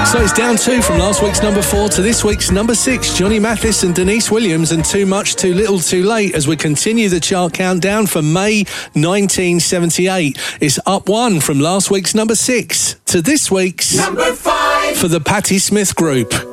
So it's down 2 from last week's number 4 to this week's number 6. Johnny Mathis and Denise Williams and Too Much, Too Little, Too Late as we continue the chart countdown for May 1978. It's up 1 from last week's number 6 to this week's number 5 for the Patti Smith Group.